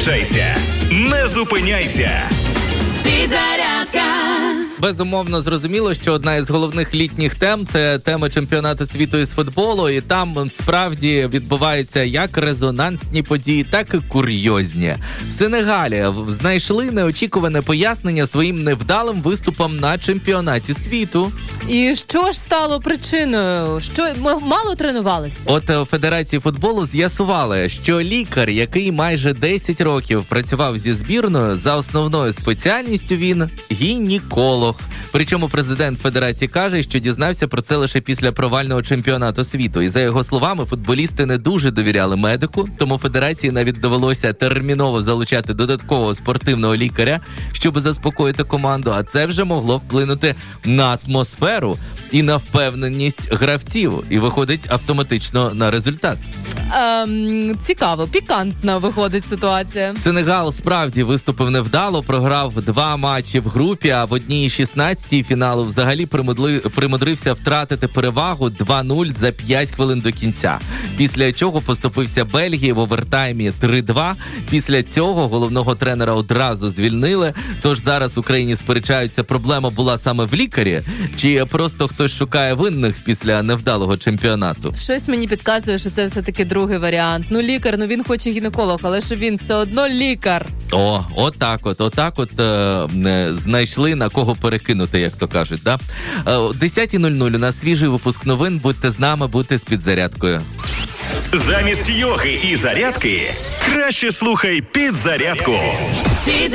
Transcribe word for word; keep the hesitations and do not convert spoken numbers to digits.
Заряджайся, не зупиняйся. Підзарядка. Безумовно, зрозуміло, що одна із головних літніх тем – це тема чемпіонату світу із футболу, і там справді відбуваються як резонансні події, так і курйозні. В Сенегалі знайшли неочікуване пояснення своїм невдалим виступам на чемпіонаті світу. І що ж стало причиною? Що ми мало тренувалися? От у Федерації футболу з'ясували, що лікар, який майже десять років працював зі збірною, за основною спеціальністю він гінеколог. Причому президент Федерації каже, що дізнався про це лише після провального чемпіонату світу. І за його словами, футболісти не дуже довіряли медику, тому Федерації навіть довелося терміново залучати додаткового спортивного лікаря, щоб заспокоїти команду, а це вже могло вплинути на атмосферу і на впевненість гравців, і виходить автоматично на результат. Ем, цікаво, пікантна виходить ситуація. Сенегал справді виступив невдало, програв два матчі в групі, а в одній шістнадцятій фіналу взагалі примудли, примудрився втратити перевагу два нуль за п'ять хвилин до кінця. Після чого поступився Бельгії в овертаймі три два. Після цього головного тренера одразу звільнили. Тож зараз в Україні сперечаються, проблема була саме в лікарі, чи просто хтось шукає винних після невдалого чемпіонату. Щось мені підказує, що це все-таки другий варіант. Ну, лікар, ну він хоч і гінеколог, але ж він все одно лікар. О, отак от, отак от е, знайшли на кого перекинути, як то кажуть, да? О десята нуль нуль у нас свіжий випуск новин. Будьте з нами, будьте з підзарядкою. Замість йоги і зарядки краще слухай підзарядку. Підзарядка.